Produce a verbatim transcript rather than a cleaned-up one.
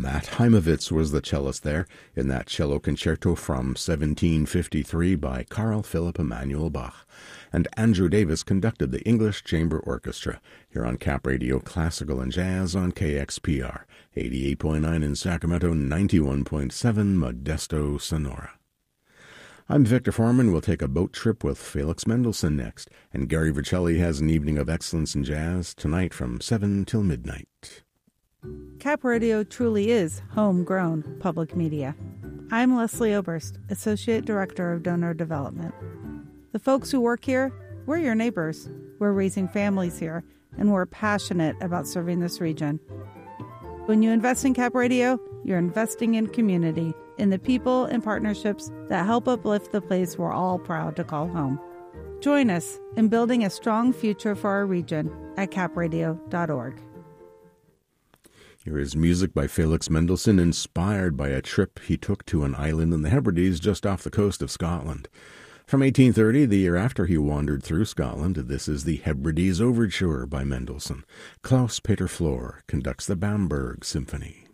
Matt Heimovitz was the cellist there in that cello concerto from seventeen fifty-three by Carl Philipp Emanuel Bach. And Andrew Davis conducted the English Chamber Orchestra here on Cap Radio Classical and Jazz on K X P R, eighty-eight point nine in Sacramento, ninety-one point seven Modesto, Sonora. I'm Victor Foreman. We'll take a boat trip with Felix Mendelssohn next, and Gary Vercelli has an evening of excellence in jazz tonight from seven till midnight. Cap Radio truly is homegrown public media. I'm Leslie Oberst, Associate Director of Donor Development. The folks who work here, we're your neighbors. We're raising families here, and we're passionate about serving this region. When you invest in Cap Radio, you're investing in community, in the people and partnerships that help uplift the place we're all proud to call home. Join us in building a strong future for our region at cap radio dot org. Here is music by Felix Mendelssohn, inspired by a trip he took to an island in the Hebrides just off the coast of Scotland. From eighteen thirty, the year after he wandered through Scotland, this is the Hebrides Overture by Mendelssohn. Klaus Peter Flor conducts the Bamberg Symphony.